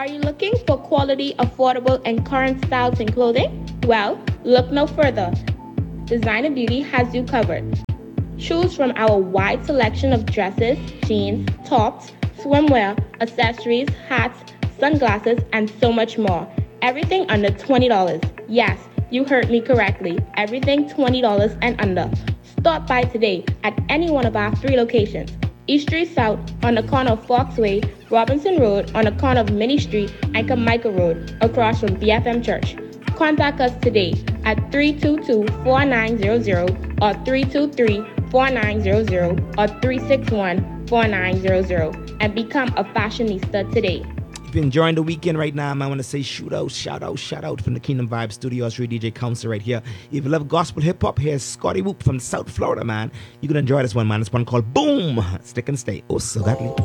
Are you looking for quality, affordable, and current styles in clothing? Well, look no further. Designer Beauty has you covered. Choose from our wide selection of dresses, jeans, tops, swimwear, accessories, hats, sunglasses, and so much more. Everything under $20. Yes, you heard me correctly. Everything $20 and under. Stop by today at any one of our 3 locations. East Street South on the corner of Foxway, Robinson Road on the corner of Minnie Street, and Kamika Road across from BFM Church. Contact us today at 322-4900 or 323-4900 or 361-4900 and become a fashionista today. If you're enjoying the weekend right now, I want to say shout out from the Kingdom Vibe Studios, Ray DJ Council right here. If you love gospel hip-hop, here's Scotty Whoop from South Florida, man. You can enjoy this one, man. This one called Boom. Stick and stay. Oh, so godly.